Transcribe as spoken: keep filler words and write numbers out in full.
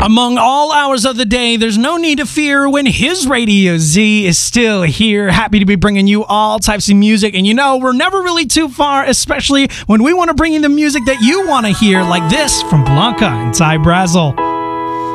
Among all hours of the day, there's no need to fear when his Radio Z is still here. Happy to be bringing you all types of music. And you know, we're never really too far, especially when we want to bring you the music that you want to hear, like this from Blanca and Ty Brazel.